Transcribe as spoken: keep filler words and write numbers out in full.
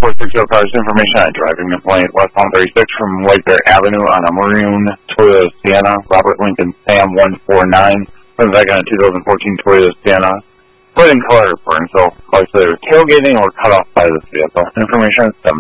four six zero cars, information on a driving complaint, westbound thirty-six from White Bear Avenue on a maroon Toyota Sienna, Robert Lincoln Sam one four nine, from the back on a two thousand fourteen Toyota Sienna, put in color burn, so obviously they were tailgating or cut off by this vehicle. Information is seven